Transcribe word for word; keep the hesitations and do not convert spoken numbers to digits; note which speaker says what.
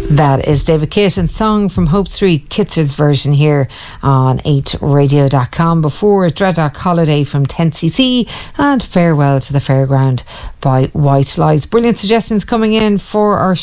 Speaker 1: That is David Caton's song from Hope Street, Kitzer's version here on eight radio dot com. Before Dreadlock Holiday from ten C C and Farewell to the Fairground by White Lies. Brilliant suggestions coming in for our